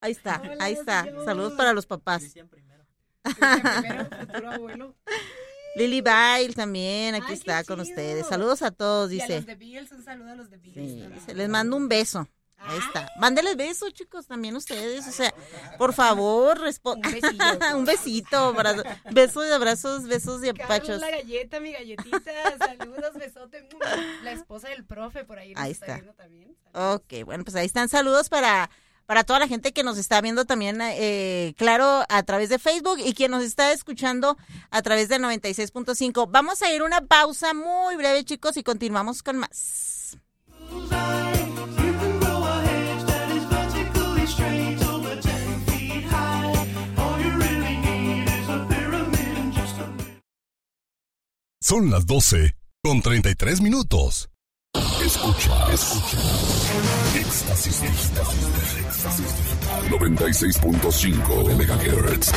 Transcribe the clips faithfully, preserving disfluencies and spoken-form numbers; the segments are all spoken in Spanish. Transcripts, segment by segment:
Ahí está, Hola, ahí está. Dios. Saludos para los papás. Cristian primero, futuro abuelo. Lily Bail también, aquí Ay, está qué con chido. ustedes. Saludos a todos, Y a dice. los de Bills, un saludo a los de Bills. Sí, también. dice, les mando un beso. Ahí Ah. está. Mándeles besos, chicos, también ustedes. O sea, por favor, respondan. Un besillo. Un besito, abrazo- besos de abrazos, besos de apachos. Carla Galleta, mi galletita. Saludos, besote. La esposa del profe por ahí nos Ahí está está. viendo también. Saludos. Ok, bueno, pues ahí están saludos para, para toda la gente que nos está viendo también, eh, claro, a través de Facebook y quien nos está escuchando a través de noventa y seis punto cinco. Vamos a ir a una pausa muy breve, chicos, y continuamos con más. Son las doce con treinta y tres minutos. Escucha, escucha. Éxtasis digital. Éxtasis digital. noventa y seis punto cinco megahertz.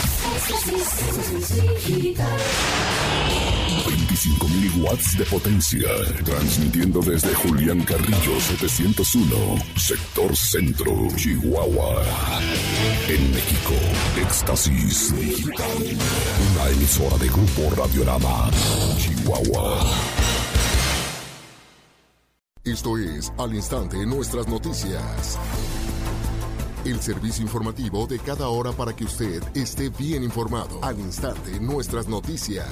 veinticinco mil watts de potencia. Transmitiendo desde Julián Carrillo setecientos uno, sector centro, Chihuahua. En México, Éxtasis Digital. Una emisora de Grupo Radiorama, Chihuahua. Esto es Al Instante Nuestras Noticias. El servicio informativo de cada hora para que usted esté bien informado. Al Instante Nuestras Noticias.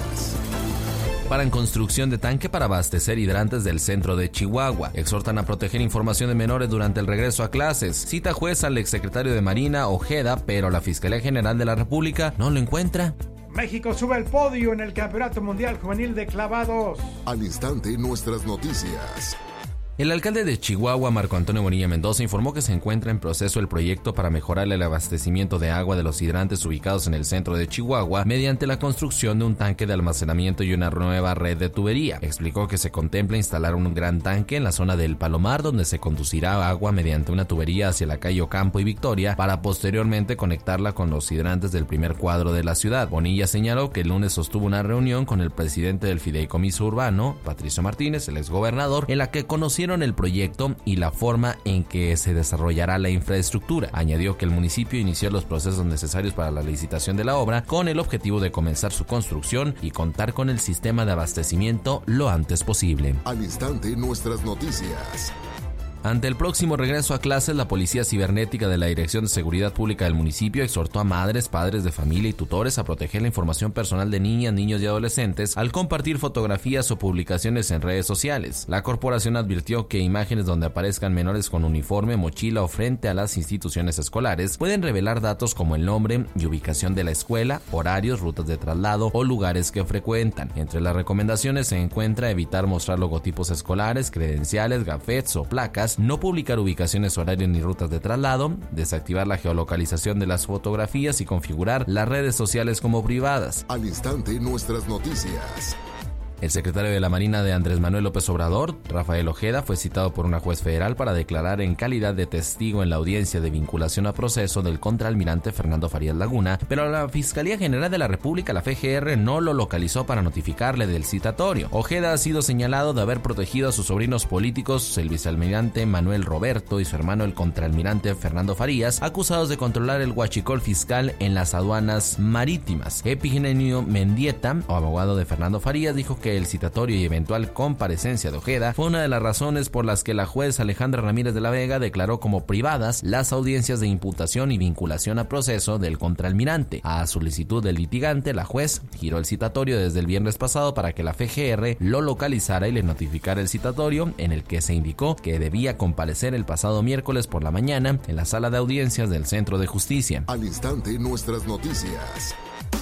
Paran construcción de tanque para abastecer hidrantes del centro de Chihuahua. Exhortan a proteger información de menores durante el regreso a clases. Cita juez al exsecretario de Marina, Ojeda, pero la Fiscalía General de la República no lo encuentra. México sube al podio en el Campeonato Mundial Juvenil de Clavados. Al Instante Nuestras Noticias. El alcalde de Chihuahua, Marco Antonio Bonilla Mendoza, informó que se encuentra en proceso el proyecto para mejorar el abastecimiento de agua de los hidrantes ubicados en el centro de Chihuahua mediante la construcción de un tanque de almacenamiento y una nueva red de tubería. Explicó que se contempla instalar un gran tanque en la zona del Palomar donde se conducirá agua mediante una tubería hacia la calle Ocampo y Victoria para posteriormente conectarla con los hidrantes del primer cuadro de la ciudad. Bonilla señaló que el lunes sostuvo una reunión con el presidente del Fideicomiso Urbano, Patricio Martínez, el exgobernador, en la que conocieron el proyecto y la forma en que se desarrollará la infraestructura. Añadió que el municipio inició los procesos necesarios para la licitación de la obra con el objetivo de comenzar su construcción y contar con el sistema de abastecimiento lo antes posible. Al Instante Nuestras Noticias. Ante el próximo regreso a clases, la Policía Cibernética de la Dirección de Seguridad Pública del municipio exhortó a madres, padres de familia y tutores a proteger la información personal de niñas, niños y adolescentes al compartir fotografías o publicaciones en redes sociales. La corporación advirtió que imágenes donde aparezcan menores con uniforme, mochila o frente a las instituciones escolares pueden revelar datos como el nombre y ubicación de la escuela, horarios, rutas de traslado o lugares que frecuentan. Entre las recomendaciones se encuentra evitar mostrar logotipos escolares, credenciales, gafetes o placas, no publicar ubicaciones, horarios ni rutas de traslado, desactivar la geolocalización de las fotografías y configurar las redes sociales como privadas. Al Instante Nuestras Noticias. El secretario de la Marina de Andrés Manuel López Obrador, Rafael Ojeda, fue citado por una juez federal para declarar en calidad de testigo en la audiencia de vinculación a proceso del contraalmirante Fernando Farías Laguna, pero la Fiscalía General de la República, la F G R, no lo localizó para notificarle del citatorio. Ojeda ha sido señalado de haber protegido a sus sobrinos políticos, el vicealmirante Manuel Roberto y su hermano el contraalmirante Fernando Farías, acusados de controlar el huachicol fiscal en las aduanas marítimas. Epigenio Mendieta, o abogado de Fernando Farías, dijo que el citatorio y eventual comparecencia de Ojeda fue una de las razones por las que la juez Alejandra Ramírez de la Vega declaró como privadas las audiencias de imputación y vinculación a proceso del contraalmirante. A solicitud del litigante, la juez giró el citatorio desde el viernes pasado para que la F G R lo localizara y le notificara el citatorio, en el que se indicó que debía comparecer el pasado miércoles por la mañana en la sala de audiencias del Centro de Justicia. Al Instante Nuestras Noticias.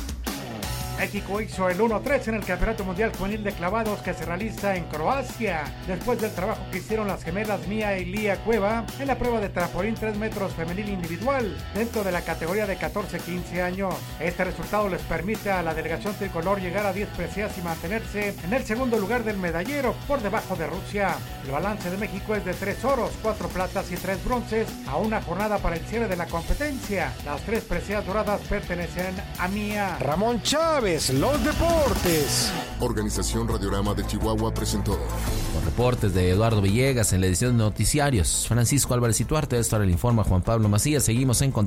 México hizo el uno tres en el Campeonato Mundial Juvenil de Clavados que se realiza en Croacia, después del trabajo que hicieron las gemelas Mía y Lía Cueva en la prueba de trampolín tres metros femenil individual dentro de la categoría de catorce a quince años. Este resultado les permite a la delegación tricolor llegar a diez preseas y mantenerse en el segundo lugar del medallero por debajo de Rusia. El balance de México es de tres oros, cuatro platas y tres bronces a una jornada para el cierre de la competencia. Las tres preseas doradas pertenecen a Mía. Ramón Chávez, los deportes. Organización Radiorama de Chihuahua presentó. Con reportes de Eduardo Villegas en la edición de noticiarios. Francisco Álvarez y Tuarte, esto era el informe Juan Pablo Macías. Seguimos en contacto.